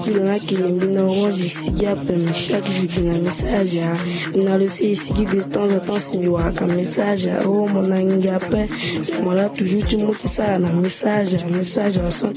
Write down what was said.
style na kilimbi na orange ici après chaque jour na message na le c'est ici de temps en temps si mi wa ka message oh mon angi après moi là toujours tu montes ça na message